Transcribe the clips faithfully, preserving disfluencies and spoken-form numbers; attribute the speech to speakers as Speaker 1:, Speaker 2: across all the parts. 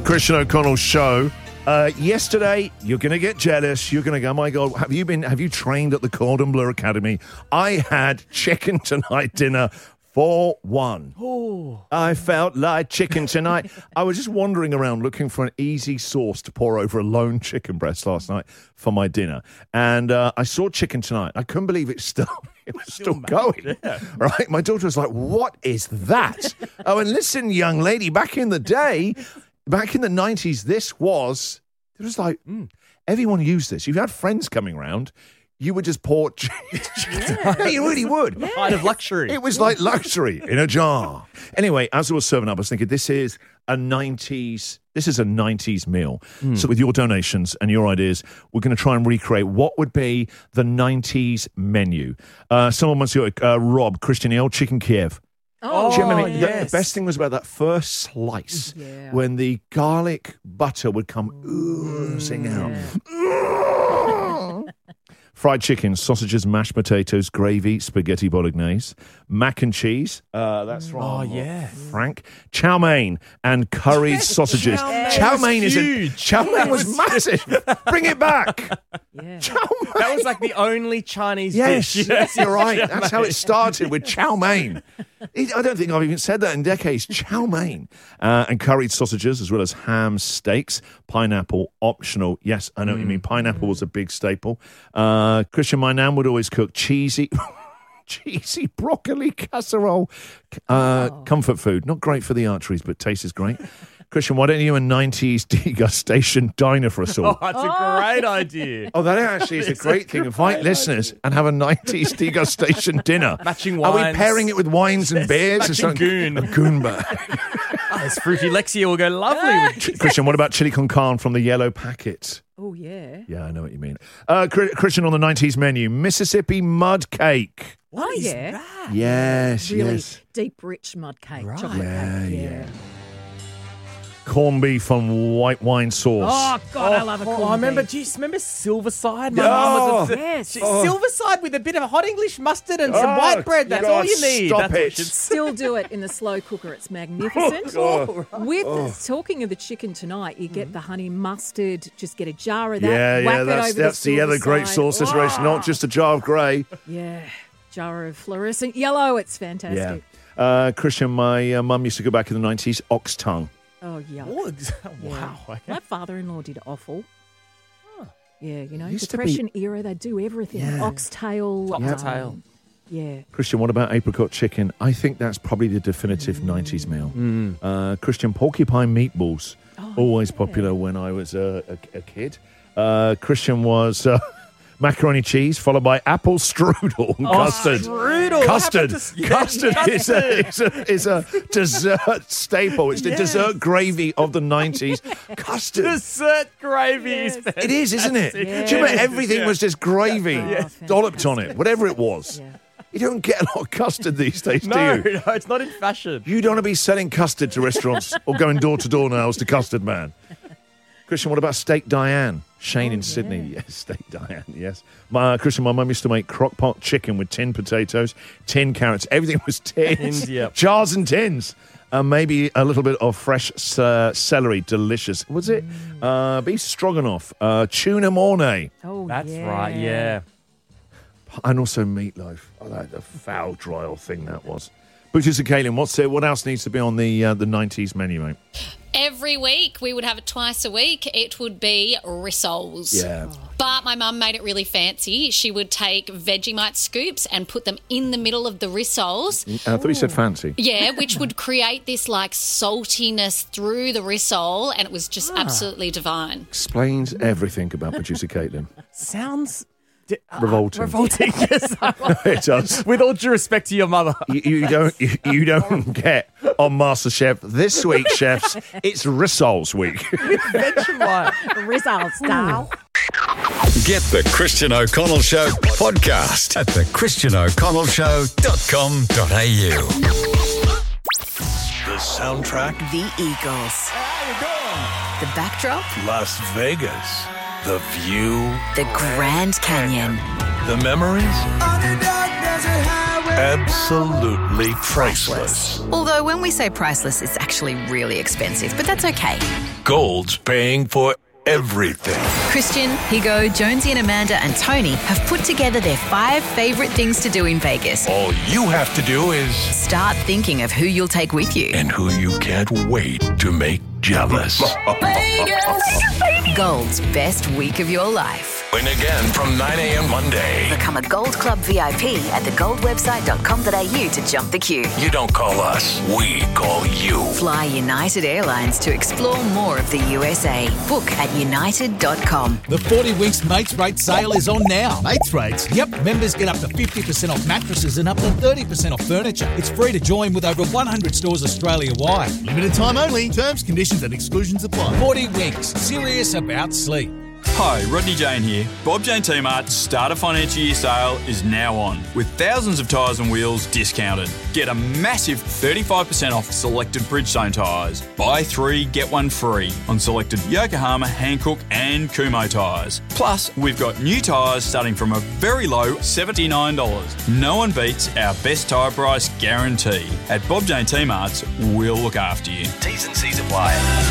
Speaker 1: Christian O'Connell Show. Uh, yesterday, you're going to get jealous. You're going to go, my God, have you been? Have you trained at the Cordon Bleu Academy? I had chicken tonight dinner for one.
Speaker 2: Oh.
Speaker 1: I felt like chicken tonight. I was just wandering around looking for an easy sauce to pour over a lone chicken breast last night for my dinner. And uh, I saw chicken tonight. I couldn't believe it still... It was still, still going, yeah. Right? My daughter was like, what is that? Oh, and listen, young lady, back in the day, back in the nineties, this was, it was like, mm, everyone used this. You had friends coming around, you would just pour cheese. Yeah. No, you really would.
Speaker 2: Yeah. Kind of luxury.
Speaker 1: It was like luxury in a jar. Anyway, as I was serving up, I was thinking, this is a nineties, this is a nineties meal. Mm. So with your donations and your ideas, we're going to try and recreate what would be the nineties menu. Uh, someone wants to go, uh, Rob, Christian, the old chicken Kiev.
Speaker 2: Oh,
Speaker 1: Do you remember the,
Speaker 2: yes.
Speaker 1: the best thing was about that first slice
Speaker 3: yeah.
Speaker 1: when the garlic butter would come oozing out.
Speaker 3: Yeah.
Speaker 1: Fried chicken, sausages, mashed potatoes, gravy, spaghetti bolognese, mac and cheese. Uh, that's from
Speaker 2: oh, yeah.
Speaker 1: Frank. Chow mein and curried
Speaker 2: Yes,
Speaker 1: sausages.
Speaker 2: chow mein
Speaker 1: Chow
Speaker 2: was
Speaker 1: mein is a,
Speaker 2: huge.
Speaker 1: chow mein was massive. Bring it back.
Speaker 3: Yeah.
Speaker 1: Chow mein.
Speaker 2: That was like the only Chinese
Speaker 1: Yes,
Speaker 2: dish.
Speaker 1: yes, you're right. That's how it started with chow mein. It, I don't think I've even said that in decades. Chow mein. Uh, and curried sausages, as well as ham, steaks, pineapple, optional. Yes, I know what you mean. Pineapple was a big staple. Uh, Christian, my nan would always cook cheesy... cheesy broccoli casserole. Uh,
Speaker 3: oh.
Speaker 1: Comfort food. Not great for the arteries, but taste is great. Christian, why don't you a nineties degustation diner for us all?
Speaker 2: Oh, that's a great idea.
Speaker 1: Oh, that actually is a great thing. Invite listeners and have a nineties degustation dinner.
Speaker 2: Matching
Speaker 1: Are
Speaker 2: wines.
Speaker 1: we pairing it with wines and
Speaker 2: Yes,
Speaker 1: beers?
Speaker 2: matching
Speaker 1: or something?
Speaker 2: goon.
Speaker 1: A goon bag.
Speaker 2: Oh, this fruity Lexia will go lovely with
Speaker 1: Christian, what about chili con carne from the yellow packet?
Speaker 3: Oh, yeah.
Speaker 1: Yeah, I know what you mean. Uh, Christian, on the nineties menu, Mississippi mud cake.
Speaker 3: Oh,
Speaker 2: What is
Speaker 3: yeah.
Speaker 2: that?
Speaker 1: Yes,
Speaker 3: Really
Speaker 1: yes.
Speaker 3: deep, rich mud cake.
Speaker 2: Right.
Speaker 3: Chocolate
Speaker 1: Yeah,
Speaker 3: cake.
Speaker 1: yeah. Corned beef on white wine sauce.
Speaker 3: Oh, God, I love a corned
Speaker 2: I remember,
Speaker 3: beef.
Speaker 2: do you remember Silverside? My
Speaker 1: Oh,
Speaker 2: mum was a,
Speaker 3: yes.
Speaker 2: she-
Speaker 1: Oh.
Speaker 2: Silverside with a bit of hot English mustard and some
Speaker 1: Oh,
Speaker 2: white bread. That's
Speaker 1: God,
Speaker 2: all you need.
Speaker 1: stop
Speaker 2: That's what
Speaker 1: it.
Speaker 2: should-
Speaker 3: Still do it in the slow cooker. It's magnificent.
Speaker 1: Oh,
Speaker 3: With talking of the chicken tonight, you get the honey mustard. Just get a jar of that.
Speaker 1: Yeah,
Speaker 3: whack
Speaker 1: yeah,
Speaker 3: it
Speaker 1: that's,
Speaker 3: over
Speaker 1: that's the,
Speaker 3: the,
Speaker 1: other great
Speaker 3: silver
Speaker 1: sauce
Speaker 3: side.
Speaker 1: situation, not just a jar of grey.
Speaker 3: Yeah, jar of fluorescent yellow. It's fantastic.
Speaker 1: Yeah. Uh, Christian, my uh, mum used to go back in the nineties, ox tongue.
Speaker 3: Oh, yuck.
Speaker 2: Oh, ex-
Speaker 3: Yeah.
Speaker 2: wow. Okay.
Speaker 3: My father-in-law did offal. Yeah, you know,
Speaker 1: Used to be-
Speaker 3: Depression era, they do everything.
Speaker 1: Yeah.
Speaker 3: Oxtail.
Speaker 2: Top
Speaker 3: um,
Speaker 2: to tail.
Speaker 3: Yeah.
Speaker 1: Christian, what about apricot chicken? I think that's probably the definitive nineties meal. Uh, Christian, porcupine meatballs.
Speaker 3: Oh,
Speaker 1: Always
Speaker 3: yeah.
Speaker 1: popular when I was uh, a, a kid. Uh, Christian was uh, macaroni cheese, followed by apple strudel and custard.
Speaker 2: strudel. What
Speaker 1: Custard.
Speaker 2: happened to- yeah,
Speaker 1: Custard is a, is, a, is a dessert staple. It's the
Speaker 2: Yes.
Speaker 1: dessert gravy of the nineties. Custard.
Speaker 2: Dessert gravy is
Speaker 3: Yes.
Speaker 1: It is, isn't it?
Speaker 3: Yeah.
Speaker 1: Do you remember everything
Speaker 2: Yeah.
Speaker 1: was just gravy
Speaker 3: Yeah.
Speaker 1: dolloped on it, whatever it was.
Speaker 3: Yeah.
Speaker 1: You don't get a lot of custard these days,
Speaker 2: No,
Speaker 1: do you?
Speaker 2: no, it's not in fashion.
Speaker 1: You don't want to be selling custard to restaurants or going door to door now as the custard man. Christian, what about Steak Diane? Shane
Speaker 3: Oh,
Speaker 1: in
Speaker 3: yeah.
Speaker 1: Sydney. Yes, Steak Diane, yes. My, Christian, my mum used to make crock pot chicken with tin potatoes, tin carrots. Everything was tins.
Speaker 2: Tins, yep.
Speaker 1: Jars and tins. Uh, maybe a little bit of fresh uh, celery. Delicious. Was it? Uh, beef stroganoff. Uh, tuna mornay.
Speaker 3: Oh,
Speaker 2: That's
Speaker 3: yeah.
Speaker 2: right, yeah.
Speaker 1: And also meatloaf. Oh, that, the foul, dry old thing that was. Butchers and Kaelin, what's it? What else needs to be on the uh, the nineties menu, mate?
Speaker 4: Every week, we would have it twice a week. It would be rissoles.
Speaker 1: Yeah.
Speaker 4: But my mum made it really fancy. She would take Vegemite scoops and put them in the middle of the rissoles.
Speaker 1: I thought you said fancy.
Speaker 4: Yeah, which would create this like saltiness through the rissole, and it was just absolutely divine.
Speaker 1: Explains everything about producer Caitlin.
Speaker 2: Sounds di- uh,
Speaker 1: Revolting.
Speaker 2: Revolting, yes.
Speaker 1: It does.
Speaker 2: With all due respect to your mother.
Speaker 1: You, you don't you, you don't get on MasterChef this week, chefs. It's rissoles week.
Speaker 2: Vegemite.
Speaker 3: Results, Dale.
Speaker 5: Get the Christian O'Connell Show podcast at the christian o'connell show dot com dot a u.
Speaker 6: The soundtrack,
Speaker 7: The Eagles. The backdrop,
Speaker 6: Las Vegas. The view,
Speaker 7: the Grand Canyon.
Speaker 6: the memories.
Speaker 8: On the dark desert highway.
Speaker 6: Absolutely priceless.
Speaker 7: Although when we say priceless, it's actually really expensive, but that's okay.
Speaker 6: Gold's paying for everything.
Speaker 7: Christian, Higo, Jonesy and Amanda and Tony have put together their five favourite things to do in Vegas.
Speaker 6: All you have to do is
Speaker 7: Start thinking of who you'll take with you.
Speaker 6: and who you can't wait to make jealous.
Speaker 7: Gold's best week of your life.
Speaker 6: Win again from nine a.m. Monday.
Speaker 7: Become a Gold Club V I P at the gold website dot com dot a u to jump the queue.
Speaker 6: You don't call us, we call you.
Speaker 7: Fly United Airlines to explore more of the U S A. Book at united dot com.
Speaker 8: The forty Winks Mates Rate sale is on now. Mates Rates? Yep. Members get up to fifty percent off mattresses and up to thirty percent off furniture. It's free to join with over one hundred stores Australia-wide. Limited time only. Terms, conditions and exclusions apply. forty Winks. Serious about sleep.
Speaker 9: Hi, Rodney Jane here. Bob Jane T-Mart's Starter Financial Year sale is now on, with thousands of tyres and wheels discounted. Get a massive thirty-five percent off selected Bridgestone tyres. Buy three, get one free on selected Yokohama, Hankook and Kumho tyres. Plus, we've got new tyres starting from a very low seventy-nine dollars. No one beats our best tyre price guarantee. At Bob Jane T-Mart's, we'll look after you.
Speaker 6: T's and C's apply.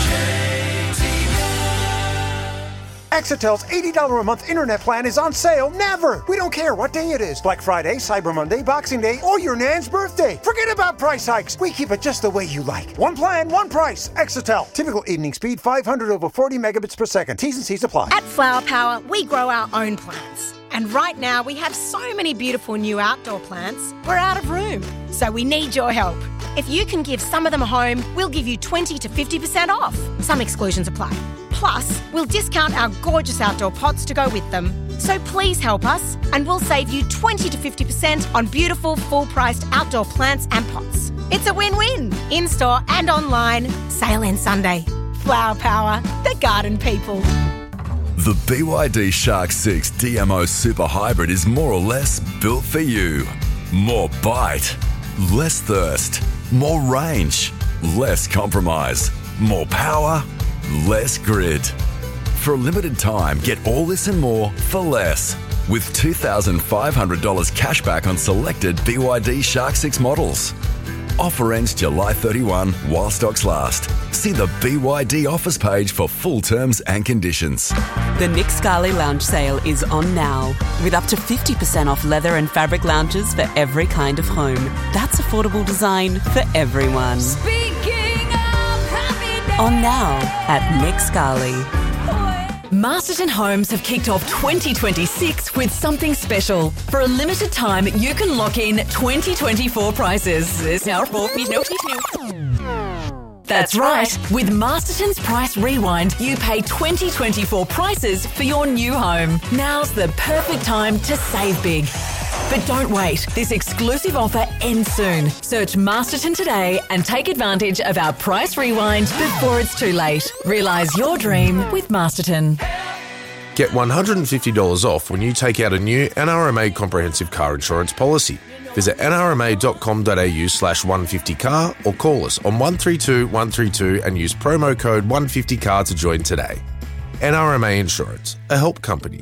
Speaker 10: Exitel's eighty dollars a month internet plan is on sale never. We don't care what day it is. Black Friday, Cyber Monday, Boxing Day, or your Nan's birthday. Forget about price hikes. We keep it just the way you like. One plan, one price. Exitel. Typical evening speed, five hundred over forty megabits per second. T's and C's apply.
Speaker 11: At Flower Power, we grow our own plants. And right now, we have so many beautiful new outdoor plants, we're out of room. So we need your help. If you can give some of them a home, we'll give you twenty to fifty percent off. Some exclusions apply. Plus, we'll discount our gorgeous outdoor pots to go with them. So please help us, and we'll save you twenty to fifty percent on beautiful, full-priced outdoor plants and pots. It's a win-win, in-store and online. Sale ends Sunday. Flower Power, the garden people.
Speaker 12: The B Y D Shark six D M O Super Hybrid is more or less built for you. More bite, less thirst, more range, less compromise, more power, less grid. For a limited time, get all this and more for less. With two thousand five hundred dollars cash back on selected B Y D Shark six models. Offer ends July thirty-first while stocks last. See the B Y D offers page for full terms and conditions.
Speaker 13: The Nick Scali Lounge sale is on now, with up to fifty percent off leather and fabric lounges for every kind of home. That's affordable design for everyone.
Speaker 14: Speaking of happy days.
Speaker 13: On now at Nick Scali.
Speaker 15: Masterton Homes have kicked off twenty twenty-six with something special. For a limited time, you can lock in twenty twenty-four prices. That's right. With Masterton's Price Rewind, you pay twenty twenty-four prices for your new home. Now's the perfect time to save big. But don't wait. This exclusive offer ends soon. Search Masterton today and take advantage of our Price Rewind before it's too late. Realise your dream with Masterton.
Speaker 16: Get one hundred fifty dollars off when you take out a new N R M A comprehensive car insurance policy. Visit n r m a dot com dot a u slash one fifty car or call us on one three two one three two and use promo code one fifty car to join today. N R M A Insurance, a help company.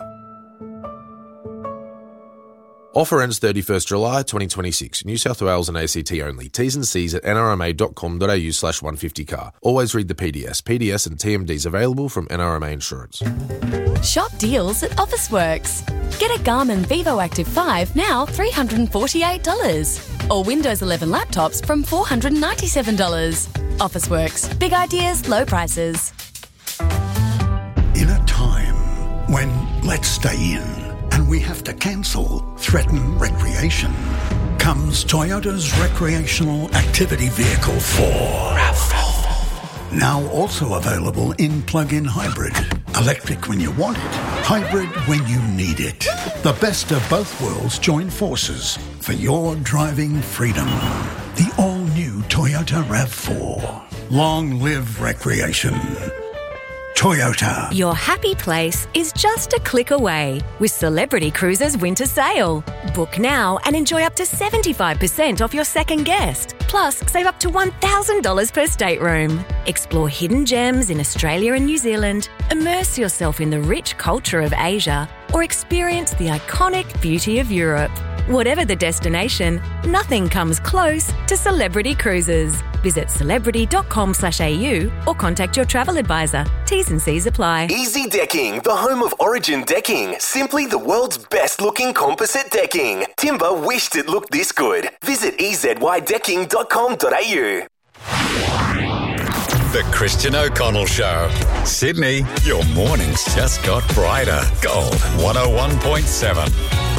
Speaker 16: Offer ends thirty-first July twenty twenty-six. New South Wales and A C T only. T's and C's at n r m a dot com dot a u slash one fifty car. Always read the P D S. P D S and T M Ds available from N R M A Insurance.
Speaker 17: Shop deals at Officeworks. Get a Garmin Vivo Active five now three hundred forty-eight dollars. Or Windows eleven laptops from four hundred ninety-seven dollars. Officeworks. Big ideas, low prices.
Speaker 18: In a time when let's stay in and we have to cancel, threaten recreation, comes Toyota's recreational activity vehicle four. RAV four. Now also available in plug-in hybrid. Electric when you want it, hybrid when you need it. The best of both worlds join forces for your driving freedom. The all-new Toyota RAV four. Long live recreation. Toyota.
Speaker 19: Your happy place is just a click away with Celebrity Cruises Winter Sale. Book now and enjoy up to seventy-five percent off your second guest. Plus, save up to one thousand dollars per stateroom. Explore hidden gems in Australia and New Zealand, immerse yourself in the rich culture of Asia, or experience the iconic beauty of Europe. Whatever the destination, nothing comes close to Celebrity Cruises. Visit celebrity dot com slash a u or contact your travel advisor. T's and C's apply.
Speaker 20: Easy Decking, the home of Origin Decking. Simply the world's best looking composite decking. Timber wished it looked this good. Visit e z y decking dot com dot a u.
Speaker 5: The Christian O'Connell Show. Sydney, your mornings just got brighter. Gold one oh one point seven.